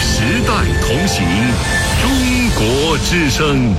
时代同行，中国之声。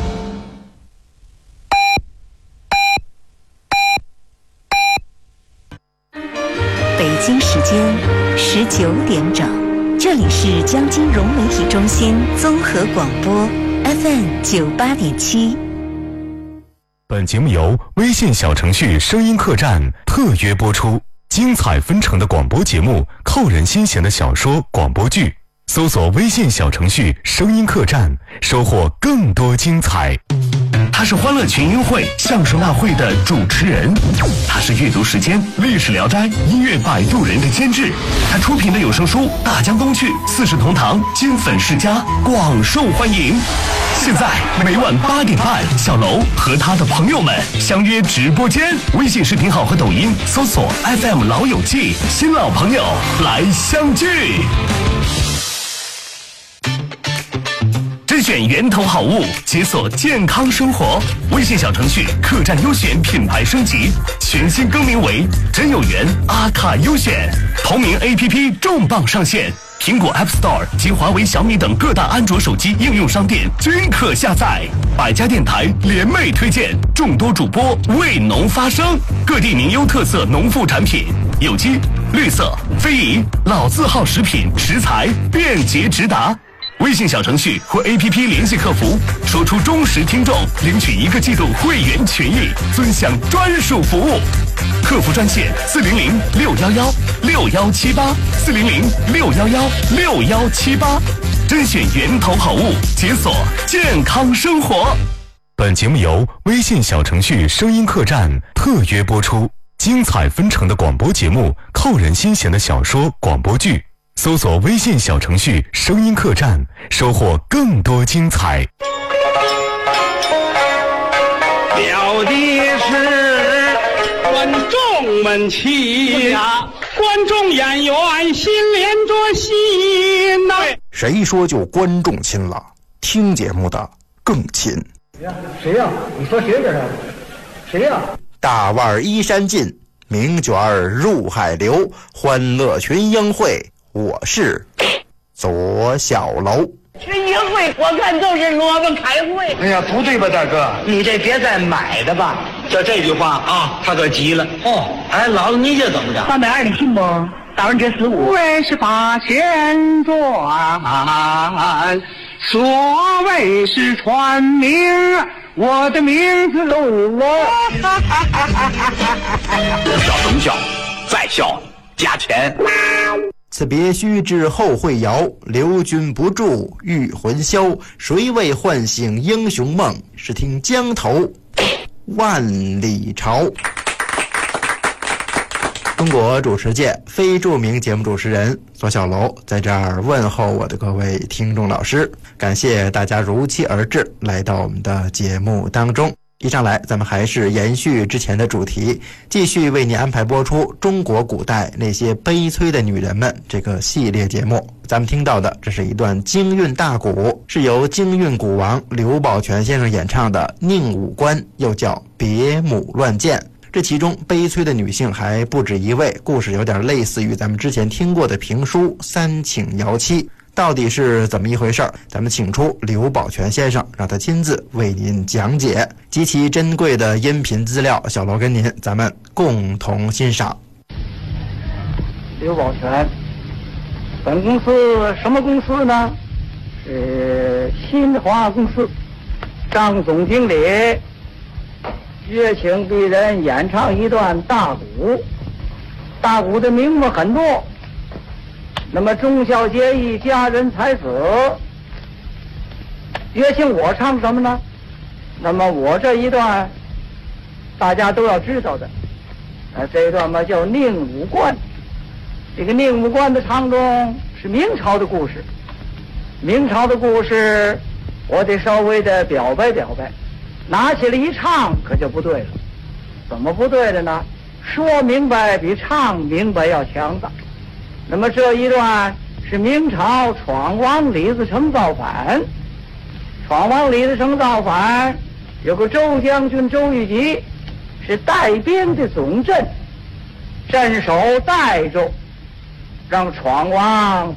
北京时间19点整，这里是江金融媒体中心综合广播 FM 98.7。 本节目由微信小程序声音客栈特约播出，精彩纷呈的广播节目，扣人心弦的小说广播剧，搜索微信小程序声音客栈，收获更多精彩。 他是欢乐群英会相声大会的主持人，他是阅读时间历史聊斋音乐摆渡人的监制，他出品的有声书《大江东去》四世同堂金粉世家广受欢迎。现在每晚8点半，小楼和他的朋友们相约直播间，微信视频号和抖音搜索 FM 老友记，新老朋友来相聚。甄选源头好物，解锁健康生活。微信小程序客栈优选品牌升级，全新更名为真有缘阿卡优选。同名 APP 重磅上线，苹果 App Store 及华为、小米等各大安卓手机应用商店均可下载。百家电台联袂推荐，众多主播为农发声，各地名优特色农副产品，有机、绿色、非遗、老字号食品食材便捷直达。微信小程序或 APP 联系客服，说出忠实听众，领取1个季度会员权益，尊享专属服务。客服专线400-611-6178，400-611-6178，甄选源头好物，解锁健康生活。 本节目由微信小程序声音客栈特约播出，精彩纷呈的广播节目，扣人心弦的小说广播剧，搜索微信小程序声音客栈，收获更多精彩。 表的是观众们亲呀，观众演员心连着心呐。 谁说就观众亲了？听节目的更亲。 谁呀？你说谁这是？谁呀？ 大腕衣衫尽，名卷入海流，欢乐群英会。我是左小楼。 群英会我看就是萝卜开会。 哎呀，不对吧，大哥？ 你这别再买的吧。 这句话啊，他可急了。 哦， 哎，老子你这怎么着 320的信不？打完这45。 28千转，所谓是传名，我的名字录我。 笑什么笑？再笑加钱。 此别须知后会遥，留君不住玉魂销。谁为唤醒英雄梦？是听江头万里潮。中国主持界非著名节目主持人左小楼在这儿问候我的各位听众老师，感谢大家如期而至，来到我们的节目当中。一上来咱们还是延续之前的主题，继续为您安排播出中国古代那些悲催的女人们这个系列节目。咱们听到的这是一段京韵大鼓，是由京韵鼓王刘宝全先生演唱的《宁武关》，又叫《别母乱箭》。这其中悲催的女性还不止一位，故事有点类似于咱们之前听过的评书《三请瑶妻》。到底是怎么一回事？咱们请出刘宝全先生，让他亲自为您讲解。极其珍贵的音频资料，小楼跟您咱们共同欣赏。 刘宝全，本公司什么公司呢？是新华公司。张总经理约请鄙人演唱一段大鼓，大鼓的名目很多。那么忠孝节义，家人才死，约请我唱什么呢？那么我这一段大家都要知道的，这一段嘛叫宁武关。这个宁武关的唱中是明朝的故事，明朝的故事我得稍微的表白表白，拿起来一唱可就不对了。怎么不对的呢？说明白比唱明白要强大。那么这一段是明朝闯王李自成造反，闯王李自成造反，有个周将军周玉吉是带兵的总镇，镇守代州，让闯王